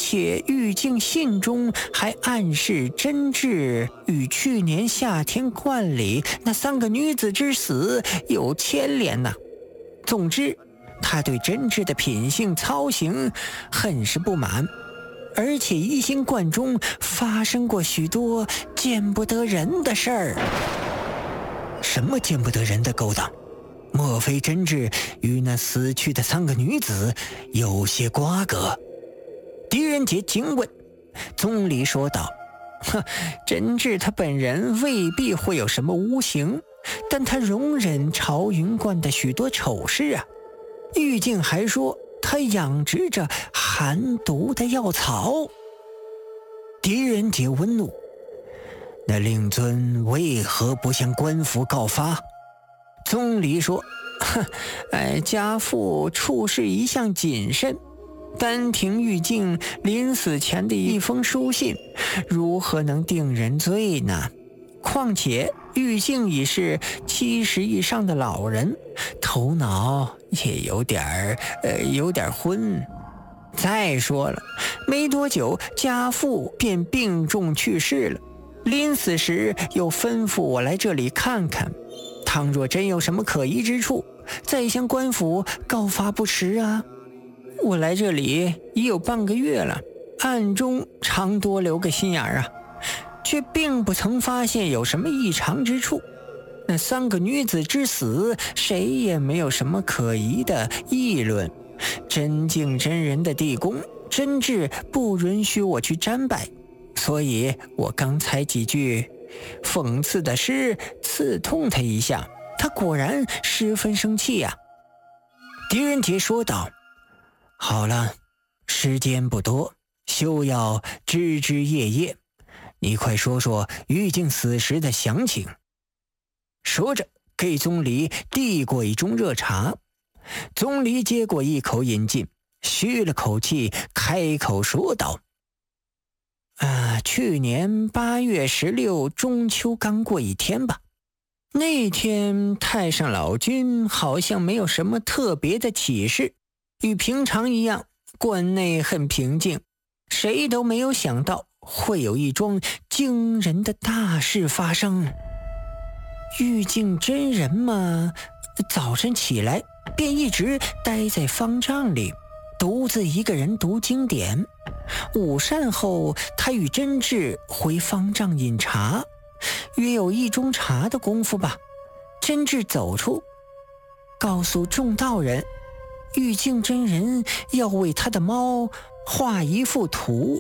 且玉净信中还暗示真挚与去年夏天观里那3个女子之死有牵连呐。总之，他对真挚的品性操行很是不满，而且疑心观中发生过许多见不得人的事儿。什么见不得人的勾当？莫非真挚与那死去的3个女子有些瓜葛？狄仁杰惊问。宗理说道：真挚他本人未必会有什么污行，但他容忍朝云观的许多丑事啊。玉净还说他养殖着寒毒的药草。狄仁杰温怒：那令尊为何不向官府告发？宗理说：家父处事一向谨慎，单凭玉净临死前的一封书信，如何能定人罪呢？况且玉净已是70以上的老人，头脑也有点昏。再说了，没多久家父便病重去世了，临死时又吩咐我来这里看看，倘若真有什么可疑之处，再向官府告发不迟啊。我来这里已有半个月了，暗中常多留个心眼啊，却并不曾发现有什么异常之处。那3个女子之死，谁也没有什么可疑的议论。真净真人的地宫，真挚不允许我去瞻拜，所以我刚才几句讽刺的诗刺痛他一下，他果然十分生气呀。狄仁杰说道：好了，时间不多，休要枝枝叶叶，你快说说玉净死时的详情。说着给宗理递过一盅热茶。宗理接过一口饮尽，吁了口气，开口说道：去年8月16中秋刚过一天吧。那天太上老君好像没有什么特别的启示，与平常一样，观内很平静，谁都没有想到会有一桩惊人的大事发生。玉净真人嘛，早晨起来便一直待在方丈里，独自一个人读经典。午膳后，他与真挚回方丈饮茶，约有1盅茶的功夫吧。真挚走出，告诉众道人，玉净真人要为他的猫画一幅图。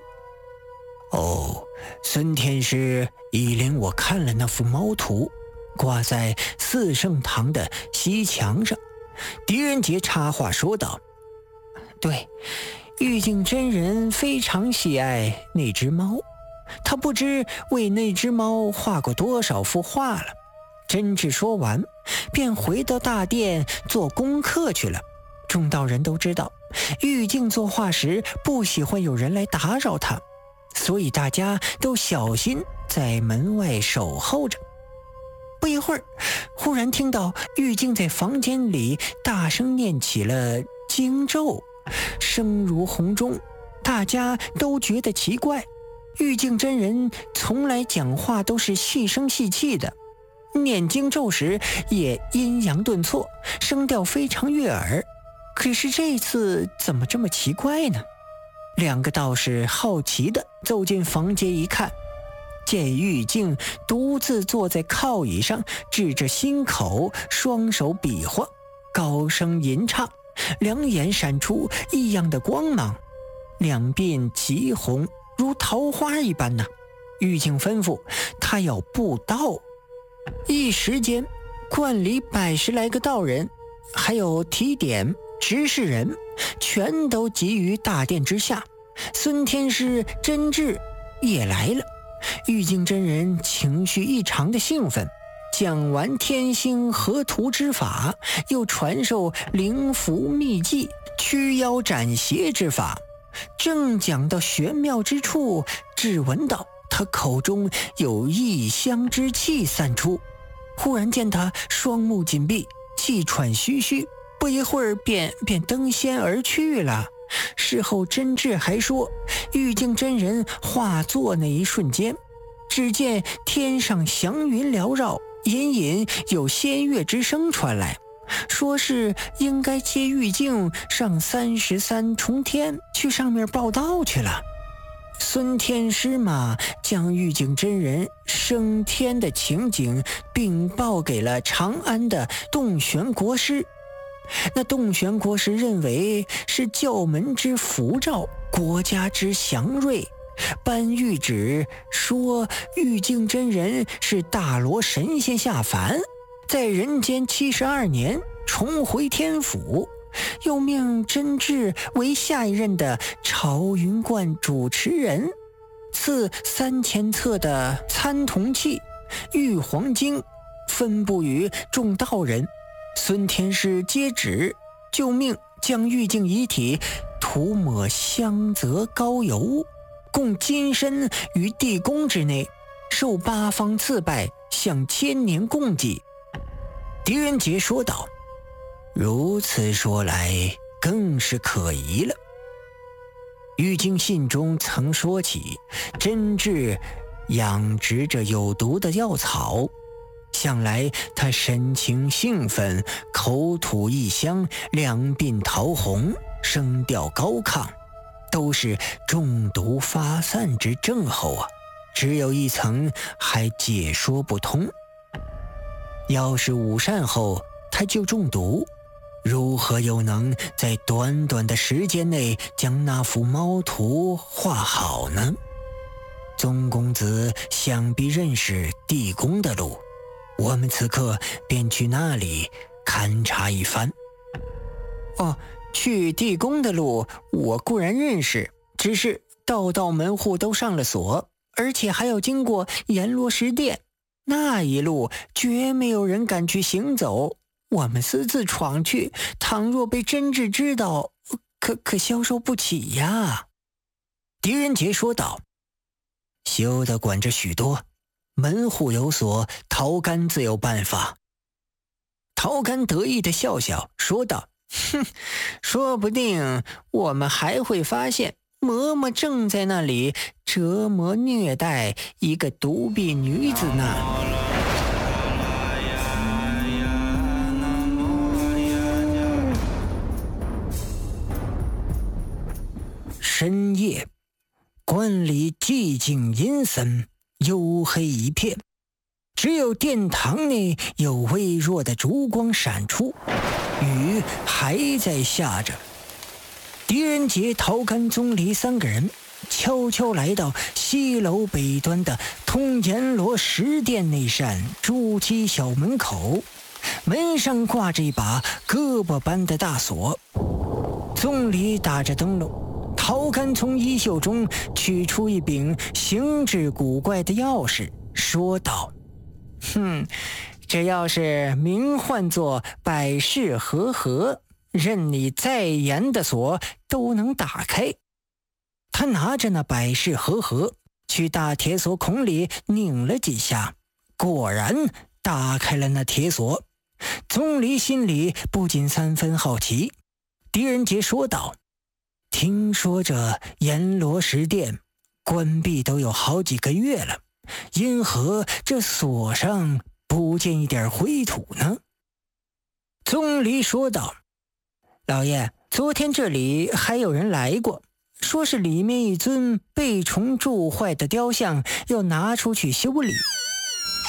孙天师已领我看了那幅猫图，挂在四圣堂的西墙上。狄仁杰插话说道：对，玉净真人非常喜爱那只猫，他不知为那只猫画过多少幅画了。真挚说完，便回到大殿做功课去了。众道人都知道，玉净作画时不喜欢有人来打扰他，所以大家都小心在门外守候着。不一会儿，忽然听到玉净在房间里大声念起了经咒，声如洪钟，大家都觉得奇怪。玉净真人从来讲话都是细声细气的，念经咒时也阴阳顿挫，声调非常悦耳。可是这次怎么这么奇怪呢？2个道士好奇地走进房间一看，见玉净独自坐在靠椅上，指着心口，双手比划，高声吟唱，两眼闪出异样的光芒，两鬓极红，如桃花一般呢。玉净吩咐他要布道。一时间，观里100来个道人，还有提点执事人，全都集于大殿之下。孙天师、真挚也来了。玉净真人情绪异常的兴奋，讲完天星合图之法，又传授灵符秘技、驱妖斩邪之法。正讲到玄妙之处，只闻到他口中有异香之气散出，忽然见他双目紧闭，气喘吁吁，不一会儿便登仙而去了。事后真挚还说， 玉净真人化作那一瞬间，只见天上祥云缭绕，隐隐有仙乐之声传来，说是应该接玉净上33重天去上面报道去了。孙天师嘛，将玉净真人升天的情景禀报给了长安的洞玄国师。那洞玄国师认为是教门之符照，国家之祥瑞，颁谕旨说玉净真人是大罗神仙下凡，在人间72年重回天府，又命真治为下一任的朝云观主持人，赐3000册的参同契、玉皇经，分布于众道人。孙天师接旨，就命将玉净遗体涂抹香泽膏油，供金身于地宫之内，受八方赐拜，向千年供祭。狄仁杰说道：如此说来，更是可疑了。玉净信中曾说起，真治养殖着有毒的药草，向来他神情兴奋，口吐异香，两鬓桃红，声调高亢，都是中毒发散之症候啊！只有一层还解说不通。要是午膳后他就中毒，如何又能在短短的时间内将那幅猫图画好呢？宗公子想必认识地宫的路，我们此刻便去那里勘察一番。去地宫的路我固然认识，只是道道门户都上了锁，而且还要经过阎罗石殿，那一路绝没有人敢去行走。我们私自闯去，倘若被真治知道，可消受不起呀。狄仁杰说道：休得管着许多，门户有锁，陶干自有办法。陶干得意地笑笑说道：说不定我们还会发现嬷嬷正在那里折磨虐待一个独臂女子呢。深夜，观里寂静阴森，黝黑一片，只有殿堂内有微弱的烛光闪出，雨还在下着。狄仁杰、陶干、宗离3个人悄悄来到西楼北端的通阎罗石殿那扇朱漆小门口，门上挂着一把胳膊般的大锁。宗离打着灯笼，陶干从衣袖中取出一柄形制古怪的钥匙，说道：这钥匙名唤作百世和合，任你再严的锁都能打开。他拿着那百世和合去大铁锁孔里拧了几下，果然打开了那铁锁。宗离心里不禁3分好奇。狄仁杰说道：听说这阎罗石殿关闭都有好几个月了，因何这锁上不见一点灰土呢？宗离说道：老爷，昨天这里还有人来过，说是里面一尊被虫蛀坏的雕像要拿出去修理，